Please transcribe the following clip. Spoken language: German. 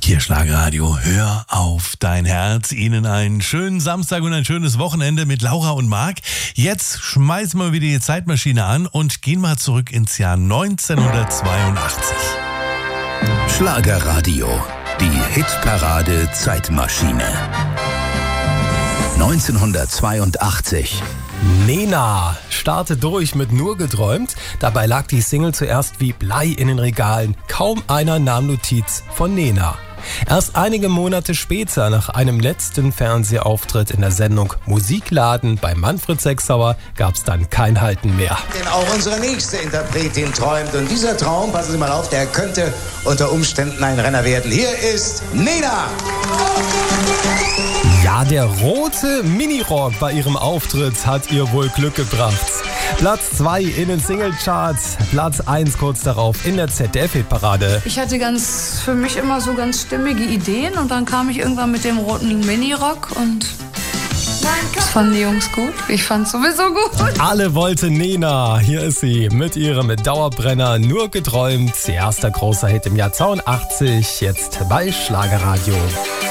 Hier Schlagerradio, hör auf dein Herz. Ihnen einen schönen Samstag und ein schönes Wochenende mit Laura und Marc. Jetzt schmeißen wir wieder die Zeitmaschine an und gehen mal zurück ins Jahr 1982. Schlagerradio, die Hitparade Zeitmaschine. 1982. Nena startet durch mit Nur geträumt. Dabei lag die Single zuerst wie Blei in den Regalen. Kaum einer nahm Notiz von Nena. Erst einige Monate später, nach einem letzten Fernsehauftritt in der Sendung Musikladen bei Manfred Sechsauer, gab es dann kein Halten mehr. Denn auch unsere nächste Interpretin träumt. Und dieser Traum, passen Sie mal auf, der könnte unter Umständen ein Renner werden. Hier ist Nena! Ja, der rote Minirock bei ihrem Auftritt hat ihr wohl Glück gebracht. Platz 2 in den Singlecharts, Platz 1 kurz darauf in der ZDF-Hitparade. Ich hatte für mich immer so ganz stimmige Ideen und dann kam ich irgendwann mit dem roten Minirock und das fanden die Jungs gut. Ich fand's sowieso gut. Alle wollten Nena. Hier ist sie mit ihrem Dauerbrenner Nur geträumt. Erster großer Hit im Jahr 82, jetzt bei Schlagerradio.